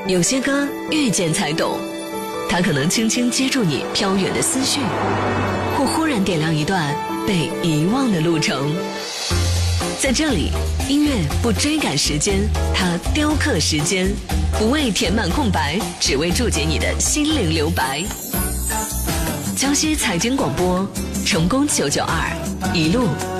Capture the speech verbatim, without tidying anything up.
有些歌遇见才懂，它可能轻轻接住你飘远的思绪，或忽然点亮一段被遗忘的路程。在这里，音乐不追赶时间，它雕刻时间，不为填满空白，只为注解你的心灵留白。江西财经广播，成功九九二，一路